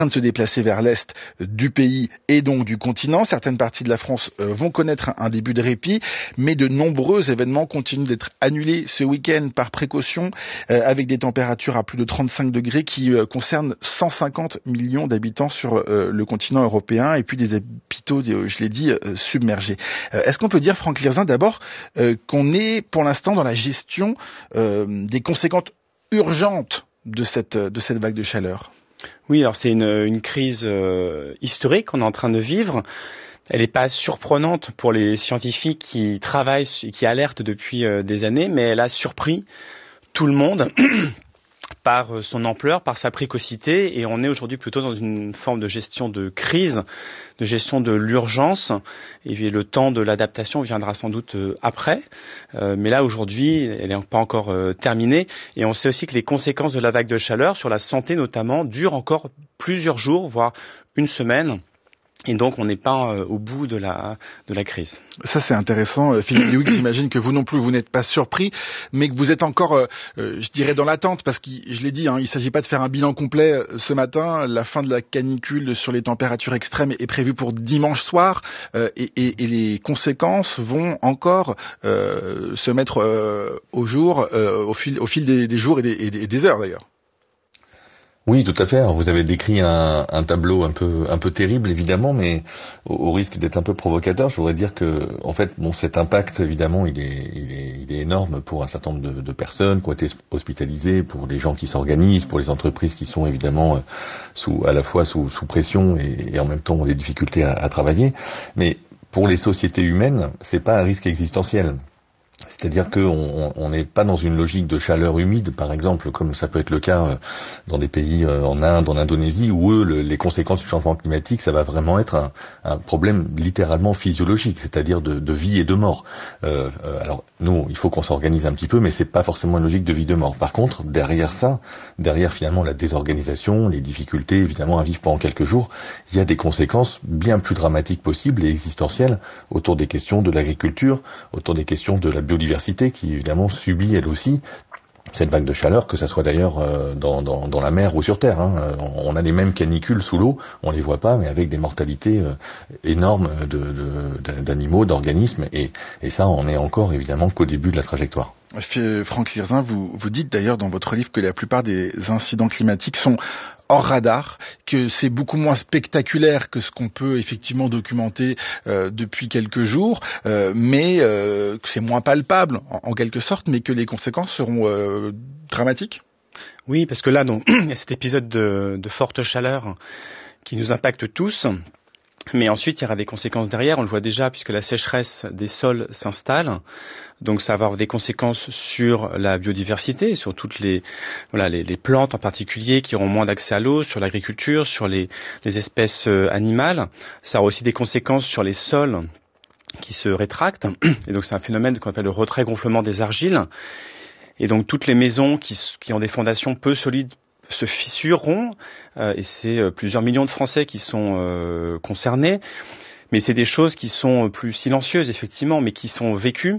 de se déplacer vers l'est du pays et donc du continent. Certaines parties de la France vont connaître un début de répit, mais de nombreux événements continuent d'être annulés ce week-end par précaution, avec des températures à plus de 35 degrés qui concernent 150 millions d'habitants sur le continent européen, et puis des hôpitaux, je l'ai dit, submergés. Est-ce qu'on peut dire, Franck Lirzin, d'abord, qu'on est pour l'instant dans la gestion des conséquences urgentes de cette vague de chaleur? Oui, alors c'est une crise historique qu'on est en train de vivre. Elle n'est pas surprenante pour les scientifiques qui travaillent et qui alertent depuis des années, mais elle a surpris tout le monde par son ampleur, par sa précocité, et on est aujourd'hui plutôt dans une forme de gestion de crise, de gestion de l'urgence, et le temps de l'adaptation viendra sans doute après, mais là aujourd'hui elle n'est pas encore terminée, et on sait aussi que les conséquences de la vague de chaleur sur la santé notamment durent encore plusieurs jours, voire une semaine. Et donc, on n'est pas au bout de la crise. Ça, c'est intéressant. Philippe Léouix, j'imagine que vous non plus, vous n'êtes pas surpris, mais que vous êtes encore, je dirais, dans l'attente, parce que, je l'ai dit, il ne s'agit pas de faire un bilan complet ce matin. La fin de la canicule sur les températures extrêmes est prévue pour dimanche soir, et les conséquences vont encore se mettre au jour au fil des jours et des heures, d'ailleurs. Oui, tout à fait. Alors, vous avez décrit un tableau un peu terrible, évidemment, mais au risque d'être un peu provocateur, je voudrais dire que, en fait, cet impact, évidemment, il est énorme pour un certain nombre de personnes qui ont été hospitalisées, pour les gens qui s'organisent, pour les entreprises qui sont évidemment à la fois sous pression et en même temps ont des difficultés à travailler. Mais pour les sociétés humaines, c'est pas un risque existentiel. C'est-à-dire qu'on n'est pas dans une logique de chaleur humide, par exemple, comme ça peut être le cas dans des pays en Inde, en Indonésie, où les conséquences du changement climatique, ça va vraiment être un problème littéralement physiologique, c'est-à-dire de vie et de mort. Alors nous, il faut qu'on s'organise un petit peu, mais c'est pas forcément une logique de vie et de mort. Par contre, derrière finalement la désorganisation, les difficultés évidemment à vivre pendant quelques jours, il y a des conséquences bien plus dramatiques possibles et existentielles autour des questions de l'agriculture, autour des questions de la biodiversité qui évidemment subit elle aussi cette vague de chaleur, que ça soit d'ailleurs dans la mer ou sur terre. On a les mêmes canicules sous l'eau, on les voit pas, mais avec des mortalités énormes d'animaux, d'organismes, et ça, on est encore évidemment qu'au début de la trajectoire. Franck Lirzin, vous dites d'ailleurs dans votre livre que la plupart des incidents climatiques sont hors radar, que c'est beaucoup moins spectaculaire que ce qu'on peut effectivement documenter depuis quelques jours, mais que c'est moins palpable en quelque sorte, mais que les conséquences seront dramatiques. Oui, parce que là, il y a cet épisode de forte chaleur qui nous impacte tous. Mais ensuite, il y aura des conséquences derrière. On le voit déjà puisque la sécheresse des sols s'installe. Donc, ça va avoir des conséquences sur la biodiversité, sur toutes les plantes en particulier qui auront moins d'accès à l'eau, sur l'agriculture, sur les espèces animales. Ça aura aussi des conséquences sur les sols qui se rétractent. Et donc, c'est un phénomène qu'on appelle le retrait-gonflement des argiles. Et donc, toutes les maisons qui ont des fondations peu solides se fissureront, et c'est plusieurs millions de Français qui sont concernés, mais c'est des choses qui sont plus silencieuses effectivement, mais qui sont vécues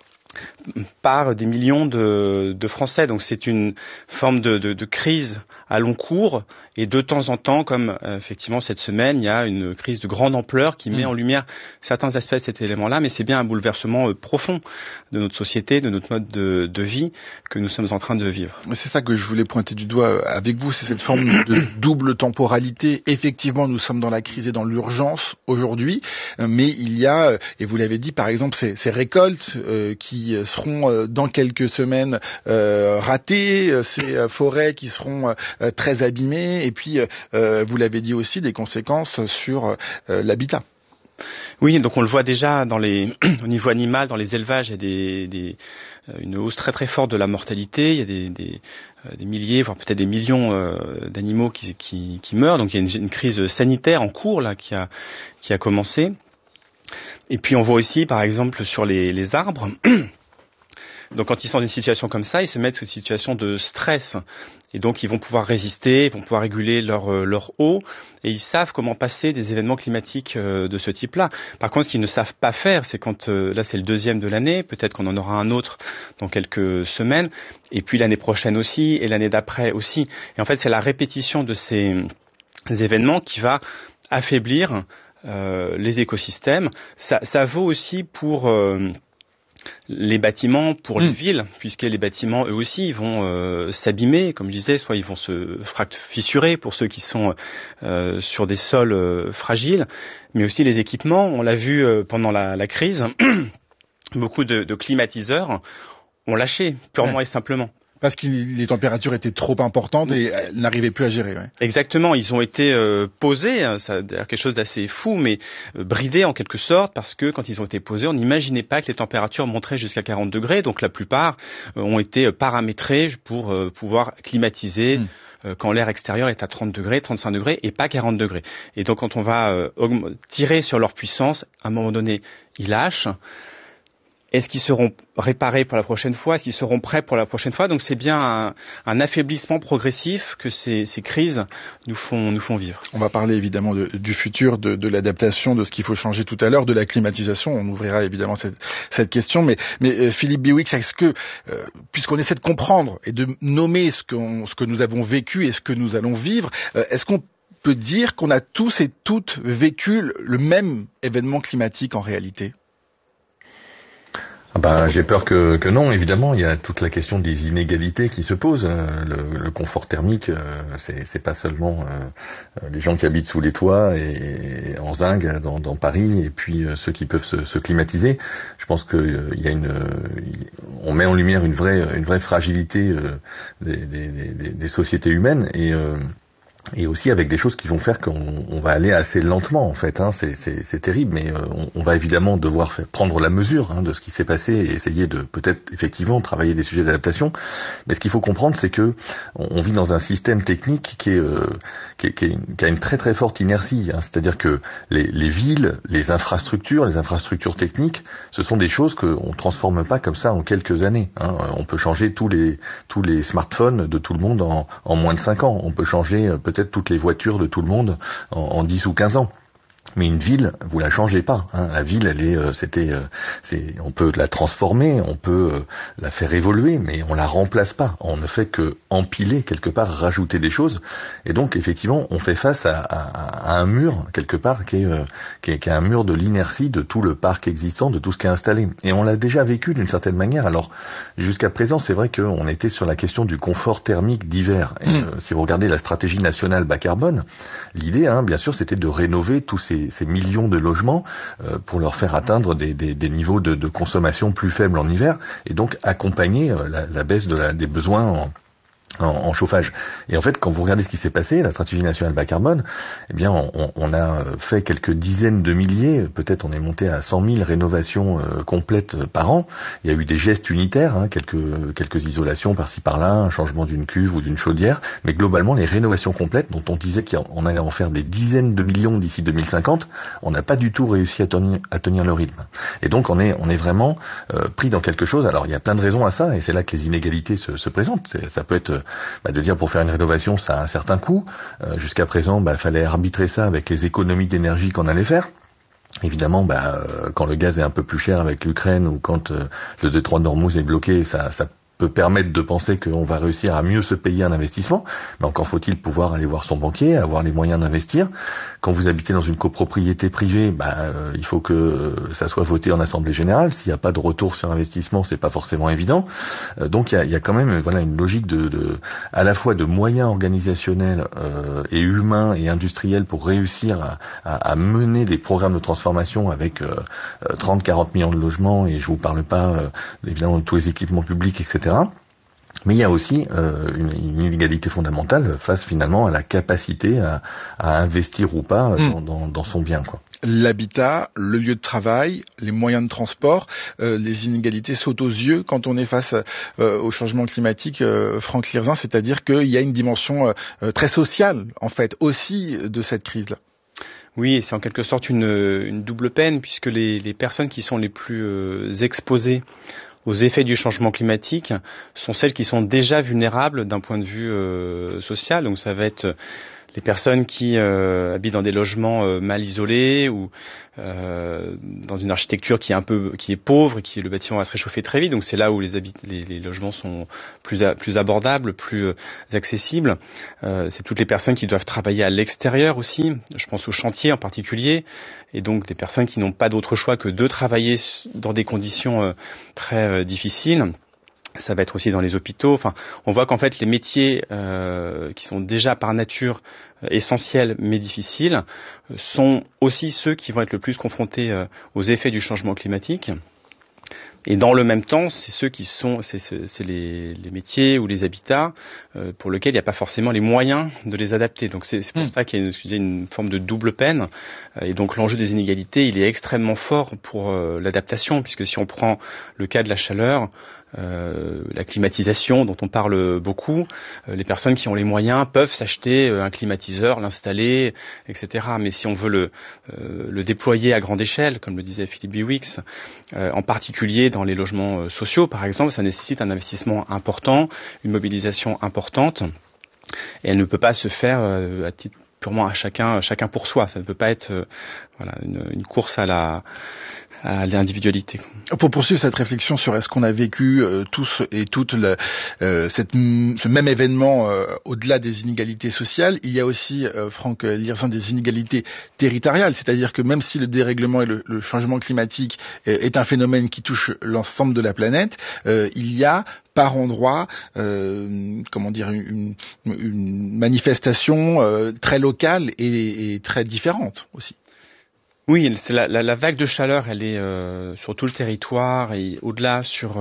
par des millions de Français. Donc c'est une forme de crise à long cours, et de temps en temps, comme effectivement cette semaine, il y a une crise de grande ampleur qui met en lumière certains aspects de cet élément-là, mais c'est bien un bouleversement profond de notre société, de notre mode de vie que nous sommes en train de vivre. C'est ça que je voulais pointer du doigt avec vous, c'est cette forme de double temporalité. Effectivement, nous sommes dans la crise et dans l'urgence aujourd'hui, mais il y a, et vous l'avez dit, par exemple, ces récoltes qui seront dans quelques semaines ratées, ces forêts qui seront très abîmées, et puis vous l'avez dit aussi, des conséquences sur l'habitat. Oui, donc on le voit déjà au niveau animal, dans les élevages, il y a une hausse très très forte de la mortalité. Il y a des milliers, voire peut-être des millions d'animaux qui meurent. Donc il y a une crise sanitaire en cours là qui a commencé. Et puis on voit aussi, par exemple, sur les arbres. Donc quand ils sont dans une situation comme ça, ils se mettent sous une situation de stress. Et donc ils vont pouvoir résister, ils vont pouvoir réguler leur eau, et ils savent comment passer des événements climatiques de ce type-là. Par contre, ce qu'ils ne savent pas faire, c'est quand, là c'est le deuxième de l'année, peut-être qu'on en aura un autre dans quelques semaines, et puis l'année prochaine aussi, et l'année d'après aussi. Et en fait, c'est la répétition de ces événements qui va affaiblir les écosystèmes. Ça vaut aussi pour les bâtiments, pour les villes, puisque les bâtiments, eux aussi, vont s'abîmer, comme je disais, soit ils vont se fissurer pour ceux qui sont sur des sols fragiles, mais aussi les équipements. On l'a vu pendant la crise, beaucoup de climatiseurs ont lâché, purement et simplement. Parce que les températures étaient trop importantes et elles n'arrivaient plus à gérer. Ouais. Exactement, ils ont été posés, ça a d'ailleurs quelque chose d'assez fou, mais bridés en quelque sorte, parce que quand ils ont été posés, on n'imaginait pas que les températures monteraient jusqu'à 40 degrés, donc la plupart ont été paramétrés pour pouvoir climatiser quand l'air extérieur est à 30 degrés, 35 degrés et pas 40 degrés. Et donc quand on va tirer sur leur puissance, à un moment donné, ils lâchent. Est-ce qu'ils seront réparés pour la prochaine fois? Est-ce qu'ils seront prêts pour la prochaine fois? Donc c'est bien un affaiblissement progressif que ces crises nous font vivre. On va parler évidemment du futur, de l'adaptation, de ce qu'il faut changer tout à l'heure, de la climatisation. On ouvrira évidemment cette question. Mais Philippe Biwix, est-ce que, puisqu'on essaie de comprendre et de nommer ce que nous avons vécu et ce que nous allons vivre, est-ce qu'on peut dire qu'on a tous et toutes vécu le même événement climatique en réalité? J'ai peur que non, évidemment. Il y a toute la question des inégalités qui se posent. Le confort thermique, c'est pas seulement les gens qui habitent sous les toits et en zinc dans Paris, et puis ceux qui peuvent se climatiser. Je pense que il y a on met en lumière une vraie fragilité des sociétés humaines et aussi avec des choses qui vont faire qu'on va aller assez lentement en fait. C'est terrible, mais on va évidemment devoir prendre la mesure de ce qui s'est passé et essayer de peut-être effectivement travailler des sujets d'adaptation. Mais ce qu'il faut comprendre, c'est que on vit dans un système technique qui a une très très forte inertie. C'est-à-dire que les villes, les infrastructures techniques, ce sont des choses qu'on transforme pas comme ça en quelques années. On peut changer tous les smartphones de tout le monde en moins de 5 ans. On peut changer peut-être toutes les voitures de tout le monde en 10 ou 15 ans. Mais une ville, vous la changez pas. La ville, elle est, on peut la transformer, on peut la faire évoluer, mais on la remplace pas. On ne fait que empiler quelque part, rajouter des choses. Et donc, effectivement, on fait face à un mur quelque part qui est un mur de l'inertie de tout le parc existant, de tout ce qui est installé. Et on l'a déjà vécu d'une certaine manière. Alors, jusqu'à présent, c'est vrai qu'on était sur la question du confort thermique d'hiver. Et, si vous regardez la stratégie nationale bas carbone, l'idée, bien sûr, c'était de rénover tous ces millions de logements pour leur faire atteindre des niveaux de consommation plus faibles en hiver et donc accompagner la baisse des besoins en chauffage. Et en fait, quand vous regardez ce qui s'est passé, la stratégie nationale bas carbone, eh bien, on a fait quelques dizaines de milliers, peut-être on est monté à 100 000 rénovations complètes par an. Il y a eu des gestes unitaires, quelques isolations par-ci par-là, un changement d'une cuve ou d'une chaudière, mais globalement, les rénovations complètes, dont on disait qu'on allait en faire des dizaines de millions d'ici 2050, on n'a pas du tout réussi à tenir le rythme. Et donc, on est vraiment pris dans quelque chose. Alors, il y a plein de raisons à ça, et c'est là que les inégalités se présentent. Ça peut être de dire pour faire une rénovation, ça a un certain coût. Jusqu'à présent, fallait arbitrer ça avec les économies d'énergie qu'on allait faire. Évidemment, quand le gaz est un peu plus cher avec l'Ukraine ou quand le détroit d'Ormuz est bloqué, ça peut permettre de penser qu'on va réussir à mieux se payer un investissement, mais encore faut-il pouvoir aller voir son banquier, avoir les moyens d'investir. Quand vous habitez dans une copropriété privée, il faut que ça soit voté en assemblée générale. S'il n'y a pas de retour sur investissement, c'est pas forcément évident. Donc il y a quand même une logique à la fois de moyens organisationnels et humains et industriels pour réussir à mener des programmes de transformation avec 30-40 millions de logements, et je vous parle pas évidemment de tous les équipements publics, etc. Mais il y a aussi une inégalité fondamentale face finalement à la capacité à investir ou pas dans son bien, quoi. L'habitat, le lieu de travail, les moyens de transport, les inégalités sautent aux yeux quand on est face au changement climatique, Franck Lirzin, c'est-à-dire qu'il y a une dimension très sociale, en fait, aussi de cette crise-là. Oui, et c'est en quelque sorte une double peine, puisque les personnes qui sont les plus exposées aux effets du changement climatique sont celles qui sont déjà vulnérables d'un point de vue social. Donc ça va être les personnes qui habitent dans des logements mal isolés ou dans une architecture qui est pauvre et le bâtiment va se réchauffer très vite. Donc c'est là où les logements sont plus abordables, plus accessibles. C'est toutes les personnes qui doivent travailler à l'extérieur aussi. Je pense aux chantiers en particulier, et donc des personnes qui n'ont pas d'autre choix que de travailler dans des conditions très difficiles. Ça va être aussi dans les hôpitaux. Enfin, on voit qu'en fait les métiers qui sont déjà par nature essentiels mais difficiles sont aussi ceux qui vont être le plus confrontés aux effets du changement climatique. Et dans le même temps, c'est les métiers ou les habitats pour lesquels il n'y a pas forcément les moyens de les adapter. Donc c'est pour ça qu'il y a une forme de double peine. Et donc l'enjeu des inégalités, il est extrêmement fort pour l'adaptation, puisque si on prend le cas de la chaleur, la climatisation dont on parle beaucoup, les personnes qui ont les moyens peuvent s'acheter un climatiseur, l'installer, etc. Mais si on veut le déployer à grande échelle, comme le disait Philippe Biwix, en particulier dans les logements sociaux, par exemple, ça nécessite un investissement important, une mobilisation importante, et elle ne peut pas se faire à titre purement à chacun pour soi. Ça ne peut pas être une course à l'individualité. Pour poursuivre cette réflexion sur est-ce qu'on a vécu tous et toutes ce même événement au-delà des inégalités sociales, il y a aussi, Franck Liersin, des inégalités territoriales, c'est-à-dire que même si le dérèglement et le changement climatique est un phénomène qui touche l'ensemble de la planète, il y a par endroit, une manifestation très locale et très différente aussi. Oui, la vague de chaleur, elle est sur tout le territoire et au-delà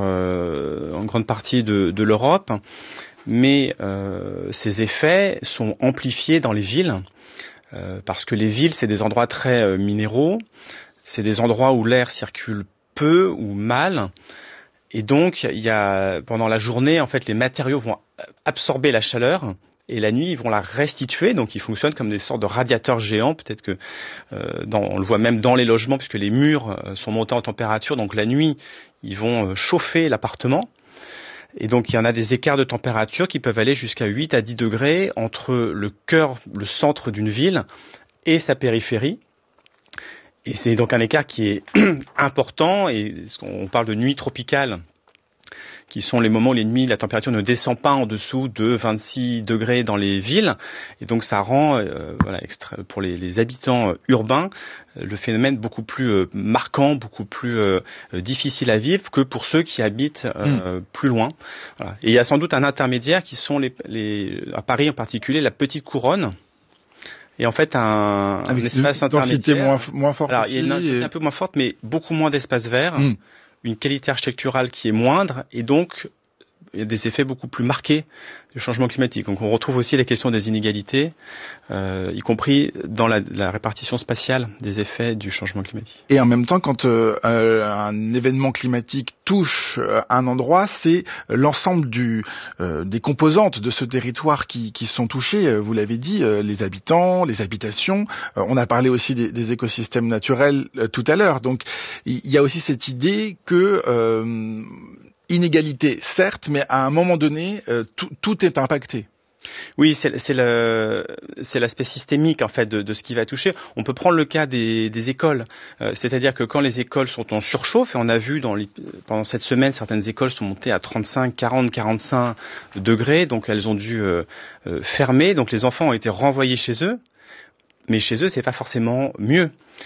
en grande partie de l'Europe, mais ces effets sont amplifiés dans les villes, parce que les villes, c'est des endroits très minéraux, c'est des endroits où l'air circule peu ou mal, et donc pendant la journée, en fait, les matériaux vont absorber la chaleur. Et la nuit, ils vont la restituer, donc ils fonctionnent comme des sortes de radiateurs géants. Peut-être que on le voit même dans les logements, puisque les murs sont montés en température. Donc la nuit, ils vont chauffer l'appartement. Et donc il y en a des écarts de température qui peuvent aller jusqu'à 8 à 10 degrés entre le centre d'une ville et sa périphérie. Et c'est donc un écart qui est important. Et on parle de nuit tropicale, qui sont les moments où la température ne descend pas en dessous de 26 degrés dans les villes. Et donc ça rend, pour les habitants urbains, le phénomène beaucoup plus marquant, beaucoup plus difficile à vivre que pour ceux qui habitent plus loin. Voilà. Et il y a sans doute un intermédiaire qui sont à Paris en particulier, la petite couronne. Et en fait, un espace intermédiaire. Moins forte. Alors, il y a une densité un peu moins forte, mais beaucoup moins d'espace vert. Une qualité architecturale qui est moindre, et donc il y a des effets beaucoup plus marqués du changement climatique. Donc on retrouve aussi les questions des inégalités, y compris dans la répartition spatiale des effets du changement climatique. Et en même temps, quand un événement climatique touche un endroit, c'est l'ensemble des composantes de ce territoire qui sont touchées. Vous l'avez dit, les habitants, les habitations. On a parlé aussi des écosystèmes naturels tout à l'heure. Donc il y a aussi cette idée que inégalité, certes, mais à un moment donné, tout est impacté. Oui, c'est l'aspect systémique en fait de ce qui va toucher. On peut prendre le cas des écoles, c'est-à-dire que quand les écoles sont en surchauffe, et on a vu pendant cette semaine certaines écoles sont montées à 35, 40, 45 degrés, donc elles ont dû fermer, donc les enfants ont été renvoyés chez eux, mais chez eux c'est pas forcément mieux.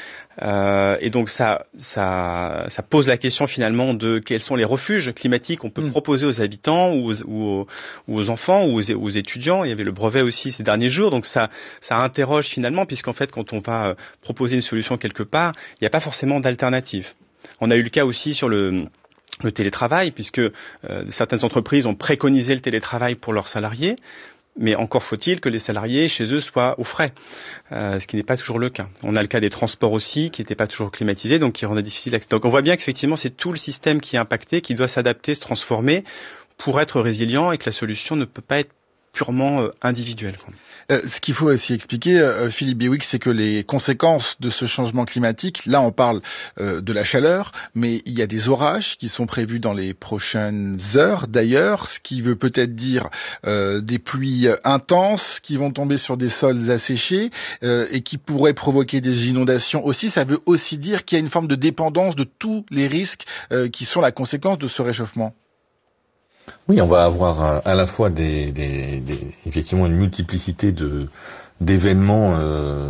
Et donc ça pose la question finalement de quels sont les refuges climatiques qu'on peut proposer aux habitants ou aux enfants ou aux étudiants. Il y avait le brevet aussi ces derniers jours, donc ça interroge finalement, puisqu'en fait quand on va proposer une solution quelque part, il n'y a pas forcément d'alternative. On a eu le cas aussi sur le télétravail, puisque certaines entreprises ont préconisé le télétravail pour leurs salariés. Mais encore faut-il que les salariés chez eux soient aux frais, ce qui n'est pas toujours le cas. On a le cas des transports aussi, qui n'étaient pas toujours climatisés, donc qui rendaient difficile l'accès. Donc on voit bien qu'effectivement c'est tout le système qui est impacté, qui doit s'adapter, se transformer pour être résilient, et que la solution ne peut pas être purement individuel, quoi. Ce qu'il faut aussi expliquer, Philippe Biouix, c'est que les conséquences de ce changement climatique, là on parle de la chaleur, mais il y a des orages qui sont prévus dans les prochaines heures d'ailleurs, ce qui veut peut-être dire des pluies intenses qui vont tomber sur des sols asséchés et qui pourraient provoquer des inondations aussi. Ça veut aussi dire qu'il y a une forme de dépendance de tous les risques qui sont la conséquence de ce réchauffement. Oui, on va avoir à la fois effectivement une multiplicité d'événements